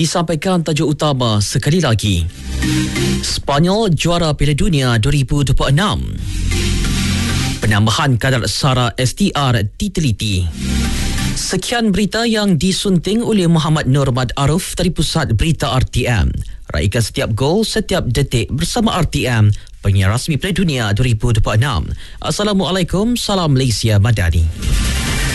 Disampaikan tajuk utama sekali lagi. Spanyol juara Piala Dunia 2026. Penambahan kadar sara STR diteliti. Sekian berita yang disunting oleh Muhammad Nurmad Arif dari Pusat Berita RTM. Raikan setiap gol, setiap detik bersama RTM, penyiar rasmi Piala Dunia 2026. Assalamualaikum, salam Malaysia Madani.